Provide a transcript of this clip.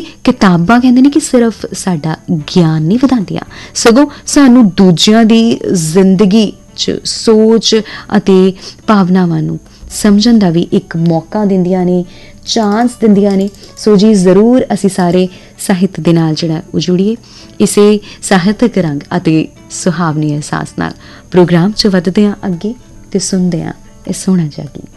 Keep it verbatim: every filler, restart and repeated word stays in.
किताबां कहते हैं कि सिर्फ साडा ज्ञान नहीं वधांदियां, सगों सानू दूजियां दी जिंदगी च सोच अते भावनावां नू समझण दा भी एक मौका दिंदियां ने, चांस दिंदियां ने। सो जी जरूर असी सारे ਸਾਹਿਤ ਦੇ ਨਾਲ ਜਿਹੜਾ ਉਹ ਜੁੜੀਏ ਇਸੇ ਸਾਹਿਤਕ ਰੰਗ ਅਤੇ ਸੁਹਾਵਣੀ ਅਹਿਸਾਸ ਨਾਲ। ਪ੍ਰੋਗਰਾਮ 'ਚ ਵੱਧਦੇ ਹਾਂ ਅੱਗੇ ਤੇ ਸੁਣਦੇ ਹਾਂ ਇਹ ਸੋਹਣਾ ਜਿਹਾ ਗੀਤ।